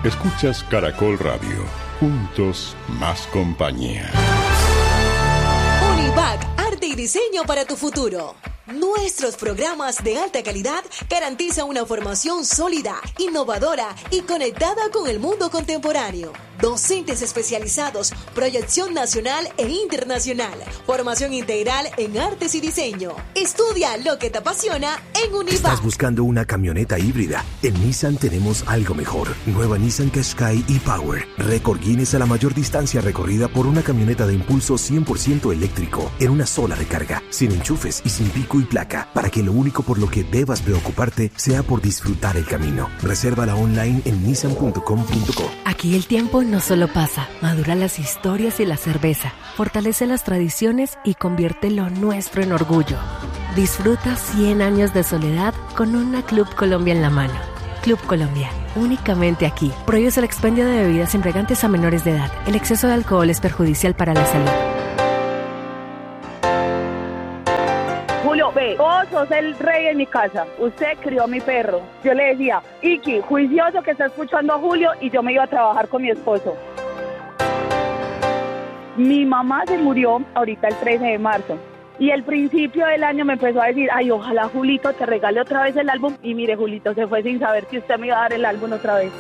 Escuchas Caracol Radio. Juntos, más compañía. Univac, arte y diseño para tu futuro. Nuestros programas de alta calidad garantizan una formación sólida, innovadora y conectada con el mundo contemporáneo. Docentes especializados, proyección nacional e internacional, formación integral en artes y diseño. Estudia lo que te apasiona en Univac. ¿Estás buscando una camioneta híbrida? En Nissan tenemos algo mejor. Nueva Nissan Qashqai e-Power. Récord Guinness a la mayor distancia recorrida por una camioneta de impulso 100% eléctrico en una sola recarga, sin enchufes y sin pico y placa, para que lo único por lo que debas preocuparte sea por disfrutar el camino. Resérvala online en nissan.com.co. Aquí el tiempo no solo pasa, madura las historias y la cerveza, fortalece las tradiciones y convierte lo nuestro en orgullo. Disfruta 100 años de soledad con una Club Colombia en la mano. Club Colombia, únicamente aquí. Prohíbe el expendio de bebidas embriagantes a menores de edad. El exceso de alcohol es perjudicial para la salud. Julio, ve, vos sos el rey en mi casa. Usted crió a mi perro. Yo le decía, Iki, juicioso que está escuchando a Julio, y yo me iba a trabajar con mi esposo. Mi mamá se murió ahorita el 13 de marzo. Y el principio del año me empezó a decir, ay, ojalá Julito te regale otra vez el álbum. Y mire, Julito se fue sin saber que usted me iba a dar el álbum otra vez.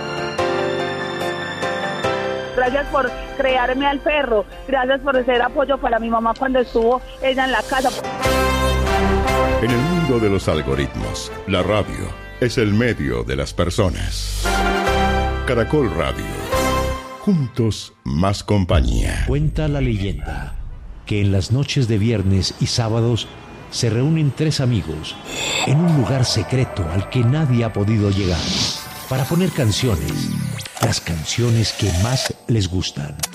Gracias por crearme al perro. Gracias por ser apoyo para mi mamá cuando estuvo ella en la casa. En el mundo de los algoritmos, la radio es el medio de las personas. Caracol Radio. Juntos, más compañía. Cuenta la leyenda que en las noches de viernes y sábados se reúnen tres amigos en un lugar secreto al que nadie ha podido llegar para poner canciones, las canciones que más les gustan.